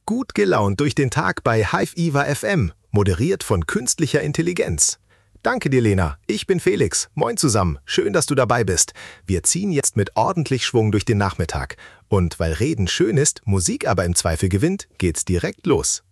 Gut gelaunt durch den Tag bei Hive-Iva FM, moderiert von künstlicher Intelligenz. Danke dir, Lena. Ich bin Felix. Moin zusammen. Schön, dass du dabei bist. Wir ziehen jetzt mit ordentlich Schwung durch den Nachmittag. Und weil Reden schön ist, Musik aber im Zweifel gewinnt, geht's direkt los.